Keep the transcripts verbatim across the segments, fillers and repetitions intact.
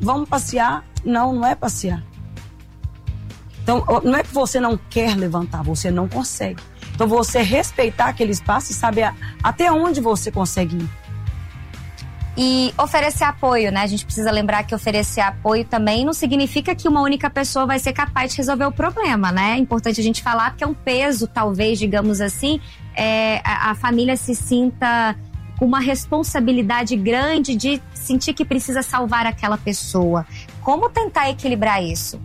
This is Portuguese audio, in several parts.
vamos passear. Não, não é passear. Então, não é que você não quer levantar, você não consegue. Então, você respeitar aquele espaço e saber até onde você consegue ir. E oferecer apoio, né? A gente precisa lembrar que oferecer apoio também não significa que uma única pessoa vai ser capaz de resolver o problema, né? É importante a gente falar porque é um peso, talvez, digamos assim, é, a, a família se sinta com uma responsabilidade grande de sentir que precisa salvar aquela pessoa. Como tentar equilibrar isso?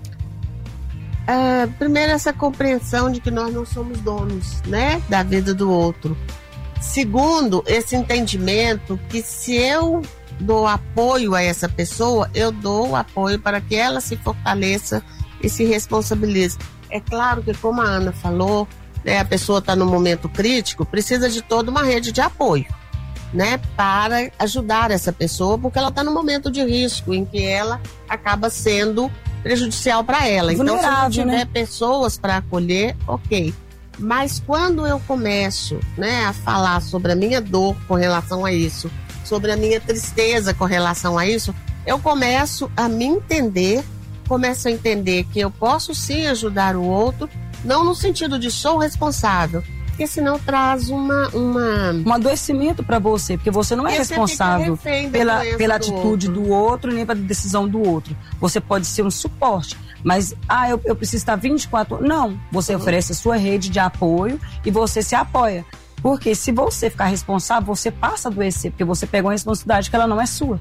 É, primeiro, essa compreensão de que nós não somos donos, né, da vida do outro. Segundo, esse entendimento que se eu dou apoio a essa pessoa, eu dou o apoio para que ela se fortaleça e se responsabilize. É claro que, como a Ana falou, né, a pessoa está num momento crítico, precisa de toda uma rede de apoio, né, para ajudar essa pessoa, porque ela está num momento de risco em que ela acaba sendo prejudicial para ela. Então, se não tiver, né, pessoas para acolher, ok. Mas quando eu começo, né, a falar sobre a minha dor com relação a isso, sobre a minha tristeza com relação a isso, eu começo a me entender, começo a entender que eu posso sim ajudar o outro, não no sentido de sou responsável, porque senão traz uma... uma... um adoecimento para você, porque você não é responsável pela, pela do atitude outro. do outro, nem pela decisão do outro. Você pode ser um suporte, mas, ah, eu, eu preciso estar vinte e quatro horas. Não, você uhum. oferece a sua rede de apoio e você se apoia. Porque se você ficar responsável, você passa a adoecer, porque você pegou uma responsabilidade que ela não é sua.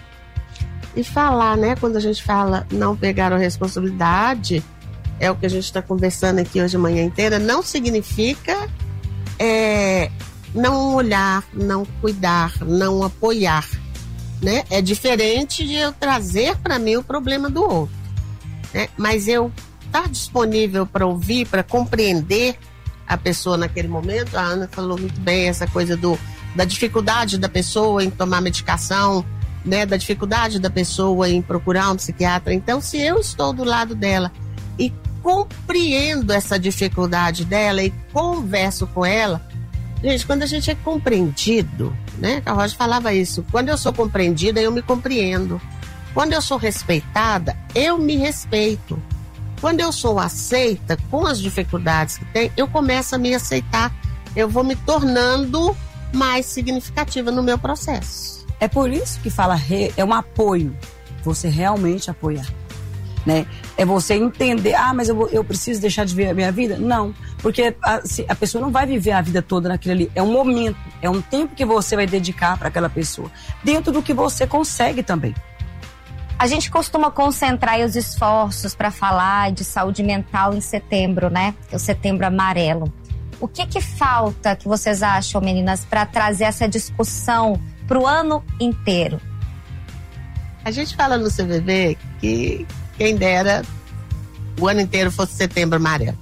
E falar, né, quando a gente fala não pegar a responsabilidade, é o que a gente está conversando aqui hoje a manhã inteira, não significa é, não olhar, não cuidar, não apoiar, né? É diferente de eu trazer para mim o problema do outro, né? Mas eu estar disponível para ouvir, para compreender a pessoa naquele momento. A Ana falou muito bem essa coisa do, da dificuldade da pessoa em tomar medicação, né? Da dificuldade da pessoa em procurar um psiquiatra. Então, se eu estou do lado dela e compreendo essa dificuldade dela e converso com ela, gente, quando a gente é compreendido, né? A Rosa falava isso, quando eu sou compreendida, eu me compreendo. Quando eu sou respeitada, eu me respeito. Quando eu sou aceita com as dificuldades que tem, eu começo a me aceitar. Eu vou me tornando mais significativa no meu processo. É por isso que fala, é um apoio. Você realmente apoiar. Né? É você entender, ah, mas eu, eu preciso deixar de viver a minha vida? Não, porque a, se, a pessoa não vai viver a vida toda naquilo ali. É um momento, é um tempo que você vai dedicar para aquela pessoa, dentro do que você consegue também. A gente costuma concentrar os esforços para falar de saúde mental em setembro, né? Que é o Setembro Amarelo. O que que falta, que vocês acham, meninas, para trazer essa discussão para o ano inteiro? A gente fala no C V V que quem dera o ano inteiro fosse Setembro Amarelo.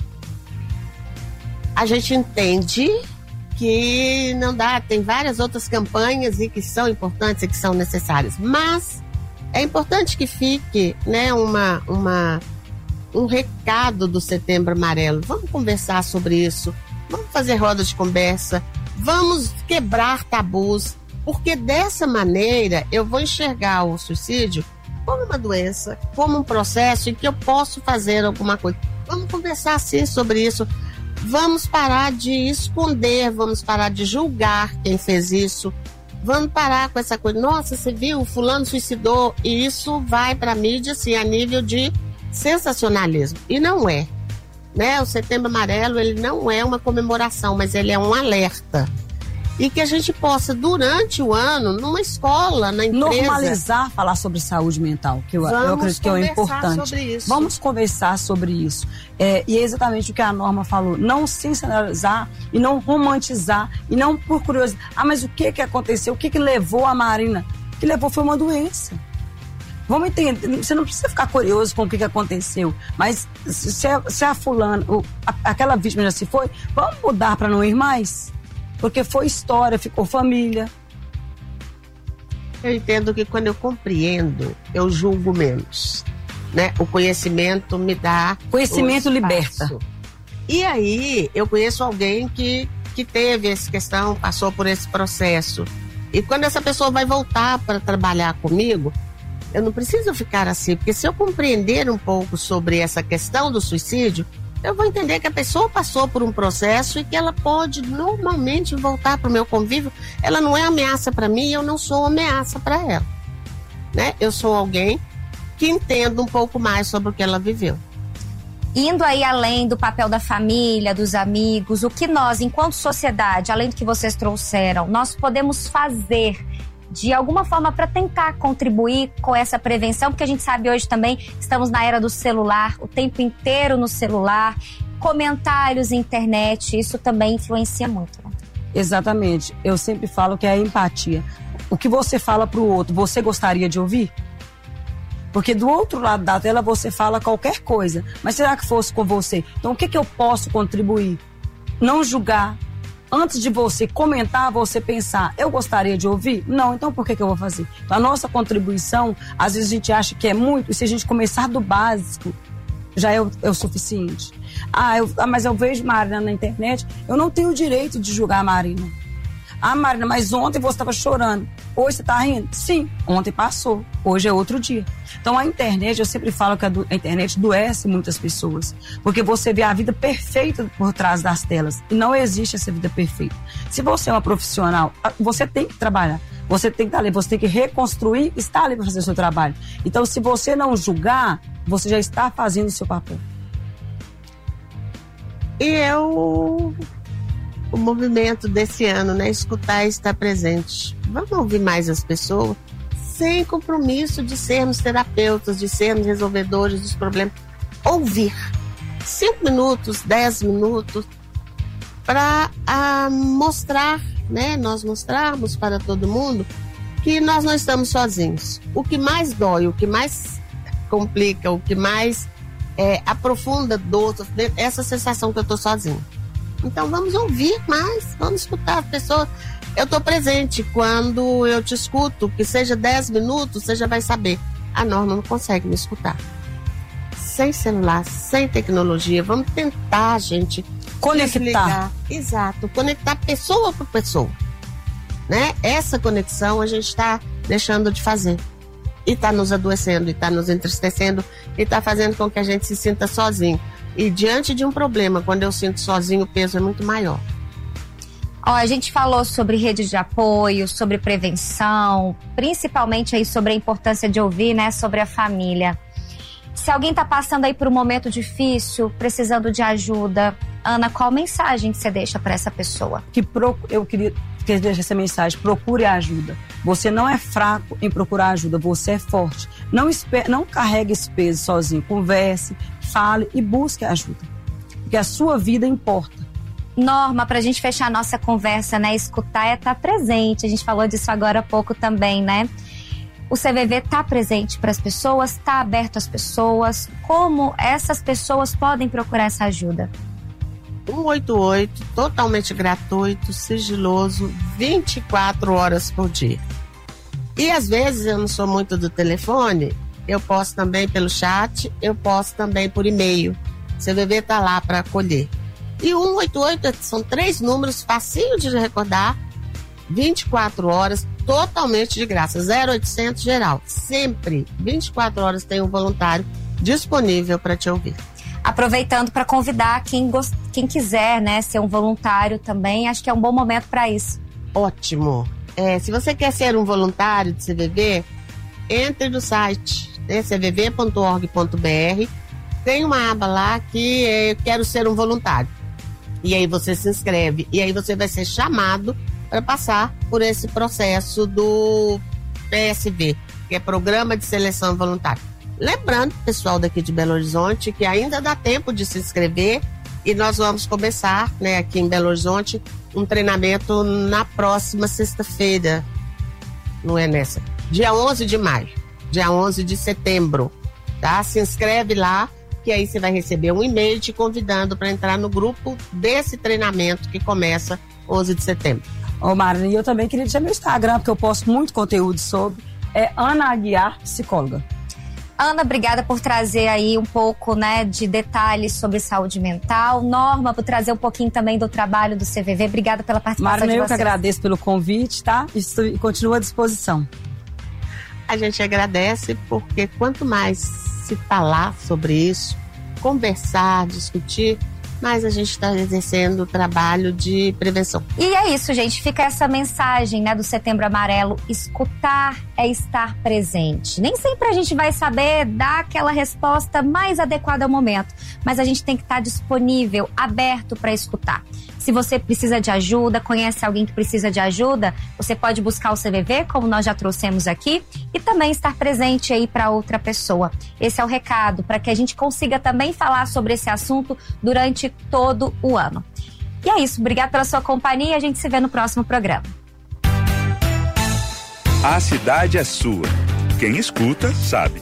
A gente entende que não dá, tem várias outras campanhas e que são importantes e que são necessárias, mas é importante que fique, né, uma, uma, um recado do Setembro Amarelo. Vamos conversar sobre isso, vamos fazer roda de conversa, vamos quebrar tabus, porque dessa maneira eu vou enxergar o suicídio como uma doença, como um processo em que eu posso fazer alguma coisa. Vamos conversar sim sobre isso. Vamos parar de esconder, vamos parar de julgar quem fez isso. Vamos parar com essa coisa. Nossa, você viu, o fulano suicidou. E isso vai para a mídia assim, a nível de sensacionalismo. E não é. Né? O Setembro Amarelo, ele não é uma comemoração, mas ele é um alerta. E que a gente possa, durante o ano, numa escola, na empresa... normalizar falar sobre saúde mental, que eu, eu acredito que é importante. Sobre isso. Vamos conversar sobre isso. É, e é exatamente o que a Norma falou. Não sensacionalizar e não romantizar e não por curiosidade. Ah, mas o que que aconteceu? O que que levou a Marina? O que levou foi uma doença. Vamos entender. Você não precisa ficar curioso com o que que aconteceu. Mas se a, se a fulana, a, aquela vítima já se foi, vamos mudar para não ir mais? Porque foi história, ficou família. Eu entendo que quando eu compreendo, eu julgo menos, né? O conhecimento me dá... Conhecimento liberta. E aí, eu conheço alguém que, que teve essa questão, passou por esse processo. E quando essa pessoa vai voltar para trabalhar comigo, Eu não preciso ficar assim, porque se eu compreender um pouco sobre essa questão do suicídio, eu vou entender que a pessoa passou por um processo e que ela pode normalmente voltar para o meu convívio. Ela não é ameaça para mim e eu não sou ameaça para ela, né? Eu sou alguém que entendo um pouco mais sobre o que ela viveu. Indo aí além do papel da família, dos amigos, o que nós, enquanto sociedade, além do que vocês trouxeram, nós podemos fazer de alguma forma para tentar contribuir com essa prevenção, porque a gente sabe hoje também estamos na era do celular, o tempo inteiro no celular, comentários, internet, isso também influencia muito, né? Exatamente. Eu sempre falo que é a empatia. O que você fala pro outro, você gostaria de ouvir? Porque do outro lado da tela você fala qualquer coisa. Mas será que fosse com você? Então o que, que eu posso contribuir? Não julgar. Antes de você comentar, você pensar, eu gostaria de ouvir? Não, então por que, que eu vou fazer? Então, a nossa contribuição, às vezes a gente acha que é muito, e se a gente começar do básico, já é o, é o suficiente. Ah, eu, ah, mas eu vejo Marina na internet, eu não tenho o direito de julgar a Marina. Ah, Marina, mas ontem você estava chorando. Hoje você está rindo? Sim, ontem passou. Hoje é outro dia. Então a internet, eu sempre falo que a, do, a internet adoece muitas pessoas. Porque você vê a vida perfeita por trás das telas. E não existe essa vida perfeita. Se você é uma profissional, você tem que trabalhar. Você tem que estar ali, você tem que reconstruir, estar ali para fazer o seu trabalho. Então se você não julgar, você já está fazendo o seu papel. E eu... o movimento desse ano, né? Escutar e estar presente. Vamos ouvir mais as pessoas, sem compromisso de sermos terapeutas, de sermos resolvedores dos problemas. Ouvir. Cinco minutos, dez minutos, para mostrar, né? Nós mostrarmos para todo mundo que nós não estamos sozinhos. O que mais dói, o que mais complica, o que mais é, aprofunda dor, essa sensação que eu estou sozinho. Então vamos ouvir mais, vamos escutar as pessoas. Eu estou presente quando eu te escuto, que seja dez minutos, você já vai saber. A Norma não consegue me escutar. Sem celular, sem tecnologia, vamos tentar, gente, conectar. Desligar. Exato, conectar pessoa por pessoa. Né? Essa conexão a gente está deixando de fazer. E está nos adoecendo, e está nos entristecendo, e está fazendo com que a gente se sinta sozinho. E diante de um problema, quando eu sinto sozinho, o peso é muito maior. Ó, a gente falou sobre rede de apoio, sobre prevenção, principalmente aí sobre a importância de ouvir, né, sobre a família. Se alguém está passando aí por um momento difícil, precisando de ajuda, Ana, qual mensagem que você deixa para essa pessoa? Que pro, eu queria que deixe essa mensagem: procure ajuda. Você não é fraco em procurar ajuda, você é forte. Não, espere, não carregue esse peso sozinho. Converse, fale e busque ajuda. Porque a sua vida importa. Norma, pra gente fechar a nossa conversa, né? Escutar é estar presente. A gente falou disso agora há pouco também, né? O C V V tá presente para as pessoas, tá aberto às pessoas. Como essas pessoas podem procurar essa ajuda? um oito oito, totalmente gratuito, sigiloso, vinte e quatro horas por dia. E às vezes eu não sou muito do telefone, eu posso também pelo chat, eu posso também por e-mail. O C V V tá lá para acolher. E o um oito oito são três números facinho de recordar, vinte e quatro horas, totalmente de graça, zero oitocentos geral. Sempre, vinte e quatro horas tem um voluntário disponível para te ouvir. Aproveitando para convidar quem, gost... quem quiser, né, ser um voluntário também, acho que é um bom momento para isso. Ótimo. É, se você quer ser um voluntário do C V V, entre no site, né, c v v ponto org ponto b r. Tem uma aba lá que é, eu quero ser um voluntário. E aí você se inscreve. E aí você vai ser chamado para passar por esse processo do P S V, que é Programa de Seleção Voluntária. Lembrando, pessoal daqui de Belo Horizonte, que ainda dá tempo de se inscrever e nós vamos começar, né, aqui em Belo Horizonte, um treinamento na próxima sexta-feira. Não é nessa? Dia onze de maio, dia onze de setembro, tá? Se inscreve lá, que aí você vai receber um e-mail te convidando para entrar no grupo desse treinamento que começa onze de setembro. Ô, Marina, e eu também queria deixar meu Instagram, porque eu posto muito conteúdo sobre, é Ana Aguiar, psicóloga. Ana, obrigada por trazer aí um pouco, né, de detalhes sobre saúde mental. Norma, por trazer um pouquinho também do trabalho do C V V. Obrigada pela participação Marina, de vocês. eu que agradeço pelo convite, tá? E continuo à disposição. a gente agradece, porque quanto mais se falar sobre isso, conversar, discutir, mas a gente está exercendo o trabalho de prevenção. E é isso, gente. Fica essa mensagem, né, do Setembro Amarelo. Escutar é estar presente. Nem sempre a gente vai saber dar aquela resposta mais adequada ao momento, mas a gente tem que estar disponível, aberto para escutar. Se você precisa de ajuda, conhece alguém que precisa de ajuda, você pode buscar o C V V, como nós já trouxemos aqui, e também estar presente aí para outra pessoa. Esse é o recado, para que a gente consiga também falar sobre esse assunto durante todo o ano. E é isso, obrigada pela sua companhia e a gente se vê no próximo programa. A cidade é sua. Quem escuta, sabe.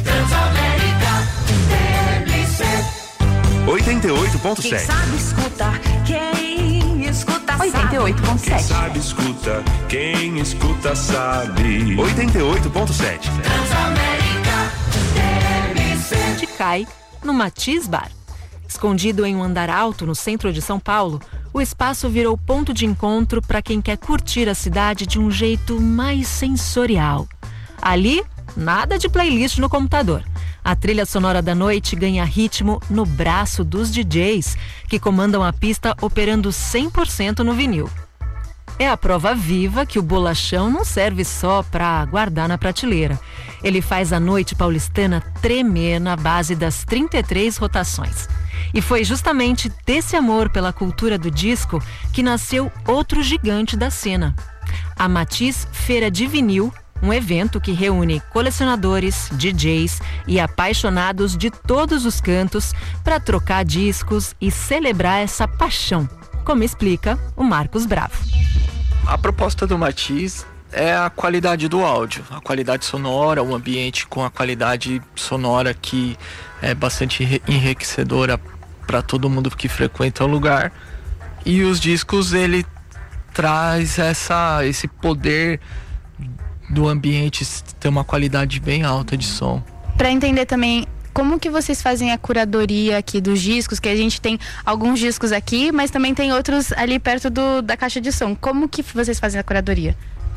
oitenta e oito ponto sete. Quem sabe escutar, quem escuta sabe. oitenta e oito ponto sete. Quem sabe escuta, quem escuta sabe. oitenta e oito ponto sete. Transamérica T M C. De Cai, no Matiz Bar. Escondido em um andar alto no centro de São Paulo, o espaço virou ponto de encontro para quem quer curtir a cidade de um jeito mais sensorial. Ali, nada de playlist no computador. A trilha sonora da noite ganha ritmo no braço dos D Js, que comandam a pista operando cem por cento no vinil. É a prova viva que o bolachão não serve só para guardar na prateleira. Ele faz a noite paulistana tremer na base das trinta e três rotações. E foi justamente desse amor pela cultura do disco que nasceu outro gigante da cena. A Matiz Feira de Vinil, um evento que reúne colecionadores, D Js e apaixonados de todos os cantos para trocar discos e celebrar essa paixão, como explica o Marcos Bravo. A proposta do Matiz é a qualidade do áudio, a qualidade sonora, o ambiente com a qualidade sonora que é bastante enriquecedora para todo mundo que frequenta o lugar. E os discos, ele traz essa, esse poder do ambiente ter uma qualidade bem alta de som. Para entender também como que vocês fazem a curadoria aqui dos discos, que a gente tem alguns discos aqui, mas também tem outros ali perto do, da caixa de som. Como que vocês fazem a curadoria?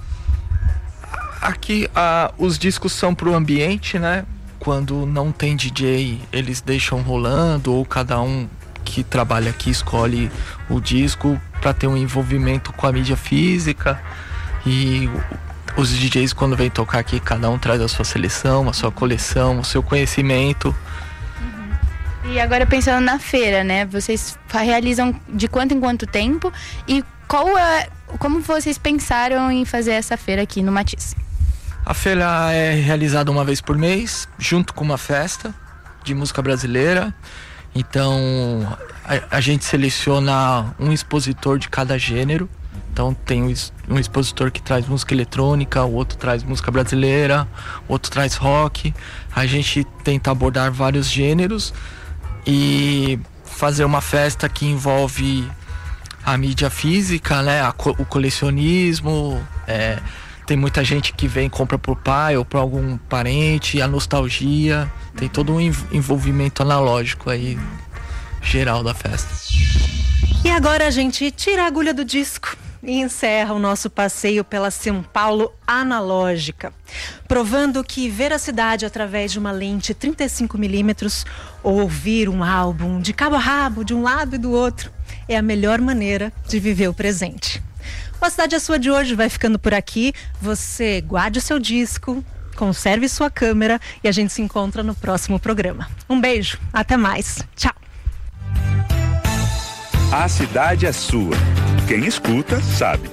Aqui ah, os discos são pro ambiente, né? Quando não tem D J, eles deixam rolando, ou cada um que trabalha aqui escolhe o disco para ter um envolvimento com a mídia física. E os D Js, quando vêm tocar aqui, cada um traz a sua seleção, a sua coleção, o seu conhecimento. Uhum. E agora pensando na feira, né? Vocês realizam de quanto em quanto tempo? E qual é, como vocês pensaram em fazer essa feira aqui no Matiz? A feira é realizada uma vez por mês, junto com uma festa de música brasileira. Então, a, a gente seleciona um expositor de cada gênero. Então tem um expositor que traz música eletrônica, o outro traz música brasileira, o outro traz rock. A gente tenta abordar vários gêneros e fazer uma festa que envolve a mídia física, né? A, o colecionismo. É, tem muita gente que vem e compra por pai ou por algum parente, a nostalgia. Tem todo um envolvimento analógico aí, geral da festa. E agora a gente tira a agulha do disco e encerra o nosso passeio pela São Paulo analógica, provando que ver a cidade através de uma lente trinta e cinco milímetros ou ouvir um álbum de cabo a rabo, de um lado e do outro, é a melhor maneira de viver o presente. O A Cidade é Sua de hoje vai ficando por aqui. Você guarde o seu disco, conserve sua câmera e a gente se encontra no próximo programa. Um beijo, até mais, tchau! A cidade é sua. Quem escuta, sabe.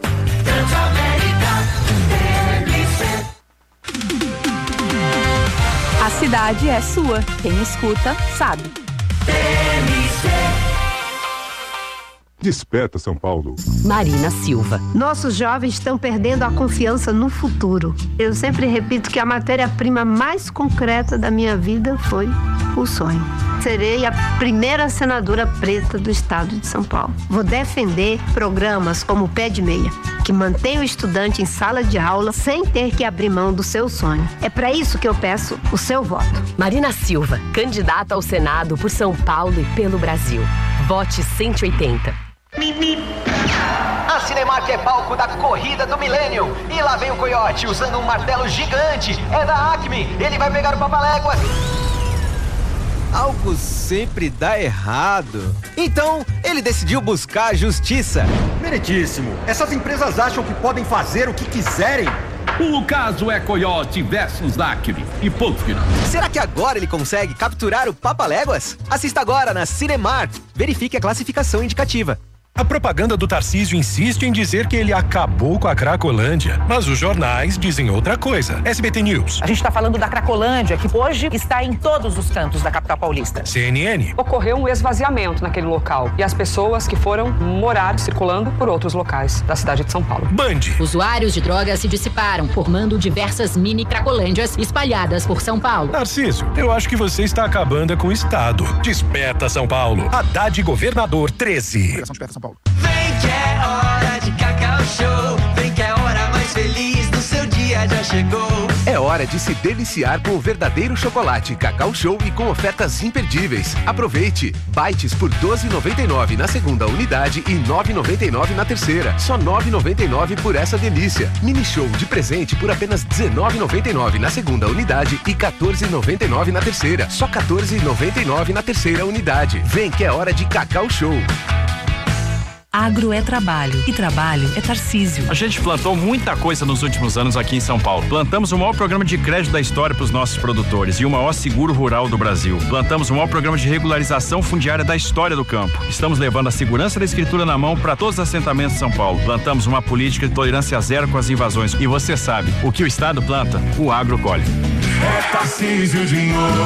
A cidade é sua. Quem escuta, sabe. Desperta São Paulo. Marina Silva. Nossos jovens estão perdendo a confiança no futuro. Eu sempre repito que a matéria-prima mais concreta da minha vida foi o sonho. Serei a primeira senadora preta do estado de São Paulo. Vou defender programas como o Pé de Meia, que mantém o estudante em sala de aula sem ter que abrir mão do seu sonho. É para isso que eu peço o seu voto. Marina Silva, candidata ao Senado por São Paulo e pelo Brasil. Vote cento e oitenta. A Cinemark é palco da corrida do Millennium. E lá vem o Coyote usando um martelo gigante. É da Acme. Ele vai pegar o Papaléguas. Algo sempre dá errado. Então, ele decidiu buscar a justiça. Meritíssimo. Essas empresas acham que podem fazer o que quiserem. O caso é Coyote versus Acme e ponto final. Será que agora ele consegue capturar o Papaléguas? Assista agora na Cinemark. Verifique a classificação indicativa. A propaganda do Tarcísio insiste em dizer que ele acabou com a Cracolândia, mas os jornais dizem outra coisa. S B T News. A gente está falando da Cracolândia, que hoje está em todos os cantos da capital paulista. C N N. Ocorreu um esvaziamento naquele local e as pessoas que foram morar circulando por outros locais da cidade de São Paulo. Band. Usuários de drogas se dissiparam, formando diversas mini Cracolândias espalhadas por São Paulo. Tarcísio, eu acho que você está acabando com o Estado. Desperta São Paulo. Haddad Governador treze. Vem que é hora de Cacau Show. Vem que é a hora mais feliz do seu dia já chegou. É hora de se deliciar com o verdadeiro chocolate Cacau Show e com ofertas imperdíveis. Aproveite! Bites por doze reais e noventa e nove centavos na segunda unidade e nove reais e noventa e nove centavos na terceira. Só nove reais e noventa e nove centavos por essa delícia. Mini Show de presente por apenas dezenove reais e noventa e nove centavos na segunda unidade e quatorze reais e noventa e nove centavos na terceira. Só quatorze reais e noventa e nove centavos na terceira unidade. Vem que é hora de Cacau Show. Agro é trabalho e trabalho é Tarcísio. A gente plantou muita coisa nos últimos anos aqui em São Paulo. Plantamos o maior programa de crédito da história para os nossos produtores e o maior seguro rural do Brasil. Plantamos o maior programa de regularização fundiária da história do campo. Estamos levando a segurança da escritura na mão para todos os assentamentos de São Paulo. Plantamos uma política de tolerância zero com as invasões. E você sabe, o que o Estado planta, o agro colhe. É Tarcísio de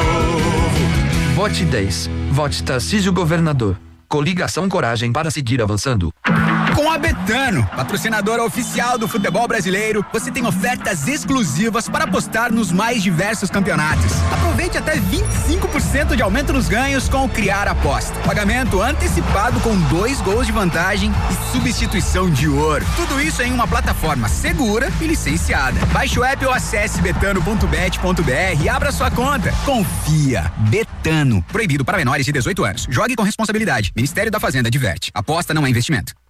novo. Vote dez. Vote Tarcísio Governador. Coligação Coragem para seguir avançando. Com a Betano, patrocinadora oficial do futebol brasileiro, você tem ofertas exclusivas para apostar nos mais diversos campeonatos. Aproveite até vinte e cinco por cento de aumento nos ganhos com o Criar Aposta. Pagamento antecipado com dois gols de vantagem e substituição de ouro. Tudo isso em uma plataforma segura e licenciada. Baixe o app ou acesse betano ponto bet ponto br e abra sua conta. Confia. Betano. Proibido para menores de dezoito anos. Jogue com responsabilidade. Ministério da Fazenda adverte. Aposta não é investimento.